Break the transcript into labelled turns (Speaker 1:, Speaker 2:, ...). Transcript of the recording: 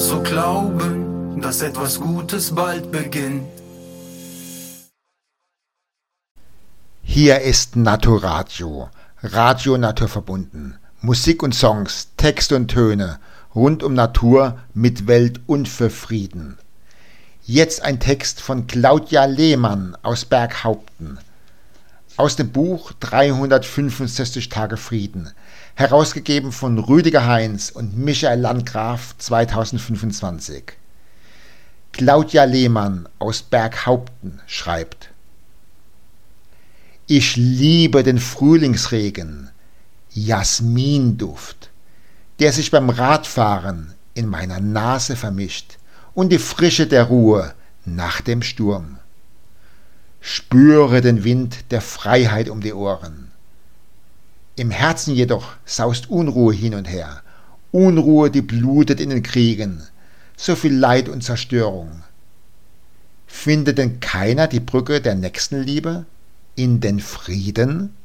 Speaker 1: zu glauben, dass etwas Gutes bald beginnt.
Speaker 2: Hier ist Naturadio, Radio naturverbunden. Musik und Songs, Texte und Töne rund um Natur, mit Welt und für Frieden. Jetzt ein Text von Claudia Lehmann aus Berghaupten. Aus dem Buch 365 Tage Frieden, herausgegeben von Rüdiger Heinz und Michael Landgraf 2025. Claudia Lehmann aus Berghaupten schreibt: Ich liebe den Frühlingsregen, Jasminduft, der sich beim Radfahren in meiner Nase vermischt, und die Frische der Ruhe nach dem Sturm. Spüre den Wind der Freiheit um die Ohren. Im Herzen jedoch saust Unruhe hin und her, Unruhe, die blutet in den Kriegen, so viel Leid und Zerstörung. Findet denn keiner die Brücke der Nächstenliebe in den Frieden?